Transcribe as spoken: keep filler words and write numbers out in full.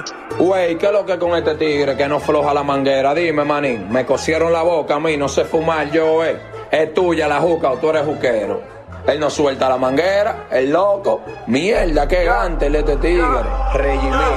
Güey, ¿qué es lo que con este tigre que no floja la manguera? Dime, manín, me cosieron la boca a mí, no sé fumar yo, eh. Es tuya la juca o tú eres juquero. Él no suelta la manguera, el loco. Mierda, qué gante el este tigre. Regimiento.